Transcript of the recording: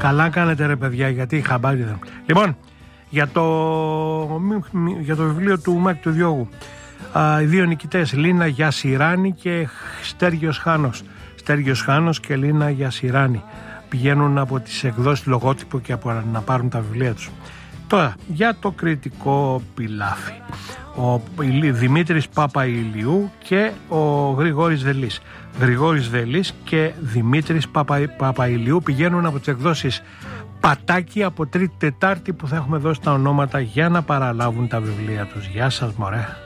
Καλά κάνετε ρε παιδιά, γιατί χαμπάρι δεν. Λοιπόν, για το βιβλίο του Μάκη του Διώγου, οι δύο νικητές, Λίνα Γιασιράνη και Στέργιος Χάνος. Στέργιος Χάνος και Λίνα Γιασιράνη πηγαίνουν από τις εκδόσεις Λογότυπο και να πάρουν τα βιβλία τους. Τώρα, για το κριτικό πιλάφι, ο Δημήτρης Παπαηλιού και ο Γρηγόρης Δελής. Γρηγόρης Δελής και Δημήτρης Παπαηλιού πηγαίνουν από τις εκδόσεις Πατάκι από Τρίτη Τετάρτη, που θα έχουμε δώσει τα ονόματα για να παραλάβουν τα βιβλία τους. Γεια σας μωρέ.